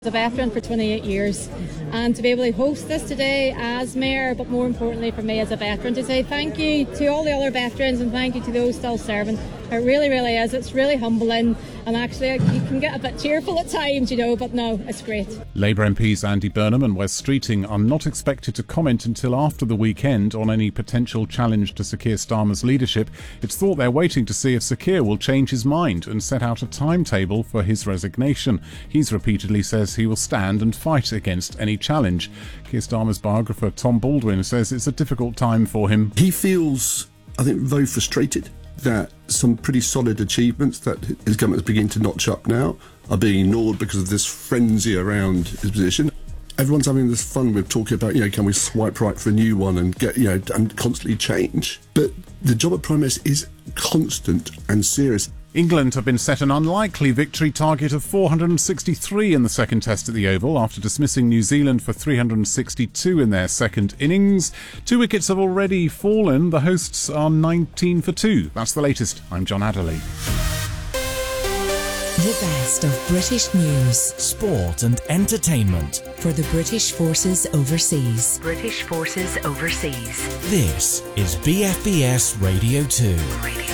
A veteran for 28 years, and to be able to host this today as mayor, but more importantly for me as a veteran, to say thank you to all the other veterans and thank you to those still serving. It really is. It's really humbling, and actually you can get a bit tearful at times, but no, it's great. Labour MPs Andy Burnham and Wes Streeting are not expected to comment until after the weekend on any potential challenge to Sir Keir Starmer's leadership. It's thought they're waiting to see if Sir Keir will change his mind and set out a timetable for his resignation. He's repeatedly says he will stand and fight against any challenge. Keir Starmer's biographer Tom Baldwin says it's a difficult time for him. He feels, I think, very frustrated that some pretty solid achievements that his government's beginning to notch up now are being ignored because of this frenzy around his position. Everyone's having this fun with talking about, can we swipe right for a new one and get, and constantly change. But the job of Prime Minister is constant and serious. England have been set an unlikely victory target of 463 in the second test at the Oval after dismissing New Zealand for 362 in their second innings. 2 wickets have already fallen. The hosts are 19 for 2. That's the latest. I'm John Adderley. The best of British news, sport and entertainment for the British Forces Overseas. This is BFBS Radio 2.